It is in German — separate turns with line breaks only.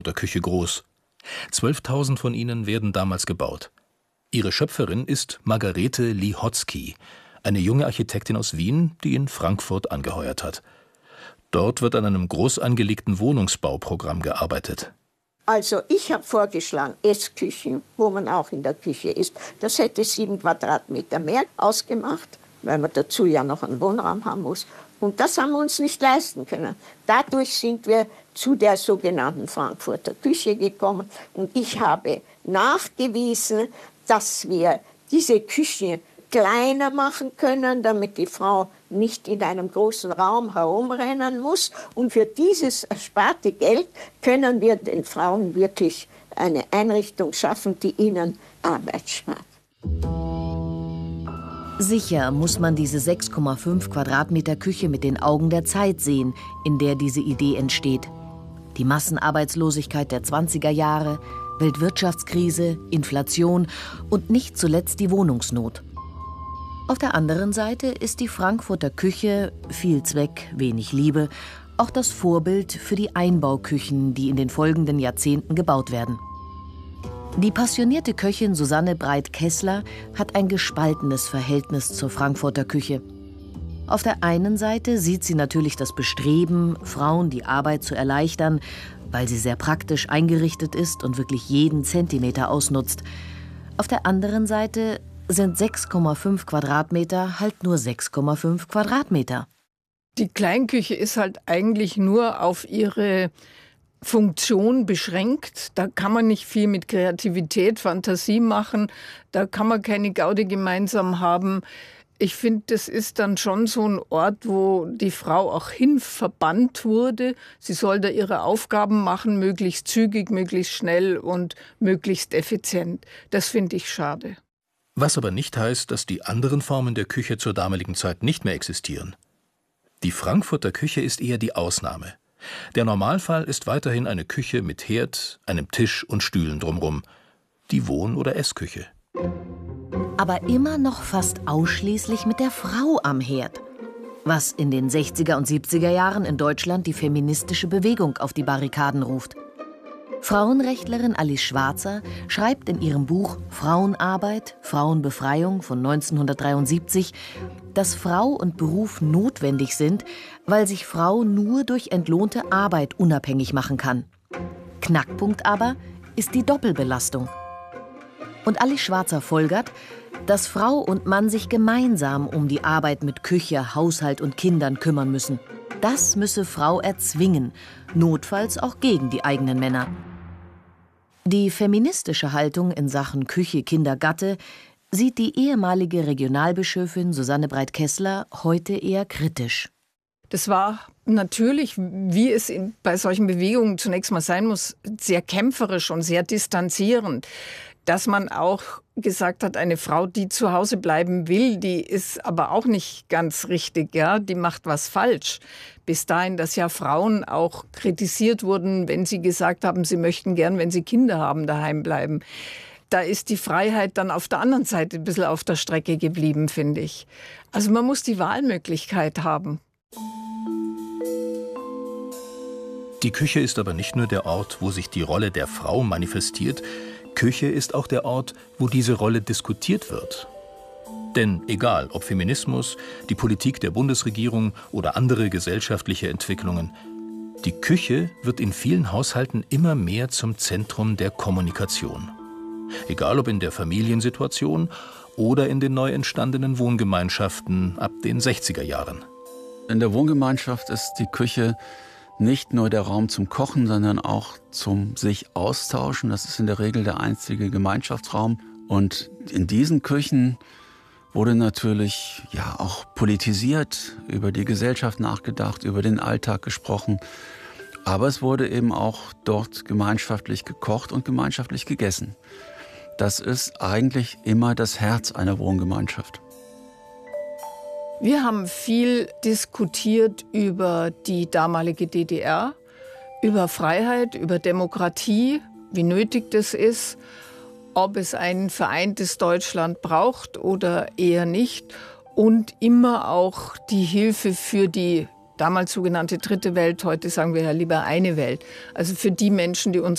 der Küche groß. 12.000 von ihnen werden damals gebaut. Ihre Schöpferin ist Margarete Lihotzky, eine junge Architektin aus Wien, die in Frankfurt angeheuert hat. Dort wird an einem groß angelegten Wohnungsbauprogramm gearbeitet.
Also ich habe vorgeschlagen, Essküchen, wo man auch in der Küche ist. Das hätte 7 Quadratmeter mehr ausgemacht, weil man dazu ja noch einen Wohnraum haben muss. Und das haben wir uns nicht leisten können. Dadurch sind wir zu der sogenannten Frankfurter Küche gekommen. Und ich habe nachgewiesen, dass wir diese Küche kleiner machen können, damit die Frau nicht in einem großen Raum herumrennen muss. Und für dieses ersparte Geld können wir den Frauen wirklich eine Einrichtung schaffen, die ihnen Arbeit spart.
Sicher muss man diese 6,5 Quadratmeter Küche mit den Augen der Zeit sehen, in der diese Idee entsteht. Die Massenarbeitslosigkeit der 20er Jahre, Weltwirtschaftskrise, Inflation und nicht zuletzt die Wohnungsnot. Auf der anderen Seite ist die Frankfurter Küche, viel Zweck, wenig Liebe, auch das Vorbild für die Einbauküchen, die in den folgenden Jahrzehnten gebaut werden. Die passionierte Köchin Susanne Breit-Kessler hat ein gespaltenes Verhältnis zur Frankfurter Küche. Auf der einen Seite sieht sie natürlich das Bestreben, Frauen die Arbeit zu erleichtern, weil sie sehr praktisch eingerichtet ist und wirklich jeden Zentimeter ausnutzt. Auf der anderen Seite sind 6,5 Quadratmeter halt nur 6,5 Quadratmeter.
Die Kleinküche ist halt eigentlich nur auf ihre Funktion beschränkt. Da kann man nicht viel mit Kreativität, Fantasie machen. Da kann man keine Gaudi gemeinsam haben. Ich finde, das ist dann schon so ein Ort, wo die Frau auch hin verbannt wurde. Sie soll da ihre Aufgaben machen, möglichst zügig, möglichst schnell und möglichst effizient. Das finde ich schade.
Was aber nicht heißt, dass die anderen Formen der Küche zur damaligen Zeit nicht mehr existieren. Die Frankfurter Küche ist eher die Ausnahme. Der Normalfall ist weiterhin eine Küche mit Herd, einem Tisch und Stühlen drumherum. Die Wohn- oder Essküche.
Aber immer noch fast ausschließlich mit der Frau am Herd. Was in den 60er und 70er Jahren in Deutschland die feministische Bewegung auf die Barrikaden ruft. Frauenrechtlerin Alice Schwarzer schreibt in ihrem Buch Frauenarbeit, Frauenbefreiung von 1973, dass Frau und Beruf notwendig sind, weil sich Frau nur durch entlohnte Arbeit unabhängig machen kann. Knackpunkt aber ist die Doppelbelastung. Und Alice Schwarzer folgert, dass Frau und Mann sich gemeinsam um die Arbeit mit Küche, Haushalt und Kindern kümmern müssen. Das müsse Frau erzwingen, notfalls auch gegen die eigenen Männer. Die feministische Haltung in Sachen Küche, Kinder, Gatte sieht die ehemalige Regionalbischöfin Susanne Breit-Kessler heute eher kritisch.
Das war natürlich, wie es bei solchen Bewegungen zunächst mal sein muss, sehr kämpferisch und sehr distanzierend. Dass man auch gesagt hat, eine Frau, die zu Hause bleiben will, die ist aber auch nicht ganz richtig, ja, die macht was falsch. Bis dahin, dass ja Frauen auch kritisiert wurden, wenn sie gesagt haben, sie möchten gern, wenn sie Kinder haben, daheim bleiben. Da ist die Freiheit dann auf der anderen Seite ein bisschen auf der Strecke geblieben, finde ich. Also man muss die Wahlmöglichkeit haben.
Die Küche ist aber nicht nur der Ort, wo sich die Rolle der Frau manifestiert. Küche ist auch der Ort, wo diese Rolle diskutiert wird. Denn egal ob Feminismus, die Politik der Bundesregierung oder andere gesellschaftliche Entwicklungen, die Küche wird in vielen Haushalten immer mehr zum Zentrum der Kommunikation. Egal ob in der Familiensituation oder in den neu entstandenen Wohngemeinschaften ab den 60er Jahren.
In der Wohngemeinschaft ist die Küche nicht nur der Raum zum Kochen, sondern auch zum sich austauschen. Das ist in der Regel der einzige Gemeinschaftsraum. Und in diesen Küchen wurde natürlich ja auch politisiert, über die Gesellschaft nachgedacht, über den Alltag gesprochen. Aber es wurde eben auch dort gemeinschaftlich gekocht und gemeinschaftlich gegessen. Das ist eigentlich immer das Herz einer Wohngemeinschaft.
Wir haben viel diskutiert über die damalige DDR, über Freiheit, über Demokratie, wie nötig das ist, ob es ein vereintes Deutschland braucht oder eher nicht. Und immer auch die Hilfe für die damals sogenannte Dritte Welt, heute sagen wir ja lieber eine Welt. Also für die Menschen, die unsere